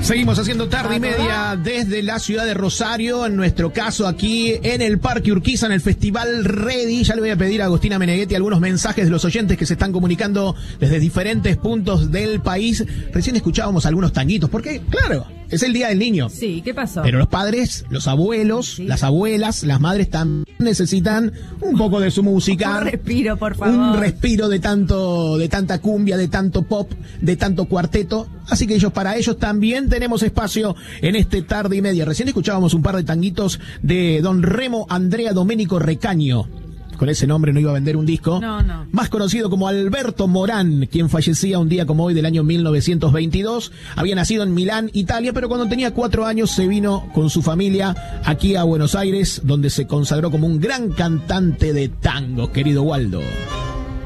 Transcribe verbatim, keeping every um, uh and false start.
Seguimos haciendo tarde y media desde la ciudad de Rosario, en nuestro caso aquí en el Parque Urquiza, en el Festival Ready. Ya le voy a pedir a Agostina Meneghetti algunos mensajes de los oyentes que se están comunicando desde diferentes puntos del país. Recién escuchábamos algunos tanguitos, porque claro, es el Día del Niño. Sí, ¿qué pasó? Pero los padres, los abuelos, sí. las abuelas, las madres también necesitan un poco de su música. Un respiro, por favor. Un respiro de tanto, de tanta cumbia, de tanto pop, de tanto cuarteto. Así que ellos, para ellos también tenemos espacio en este tarde y media. Recién escuchábamos un par de tanguitos de don Remo Andrea Domenico Recaño. Con ese nombre no iba a vender un disco. No, no. Más conocido como Alberto Morán, quien fallecía un día como hoy del año mil novecientos veintidós. Había nacido en Milán, Italia, pero cuando tenía cuatro años se vino con su familia aquí a Buenos Aires, donde se consagró como un gran cantante de tango, querido Waldo.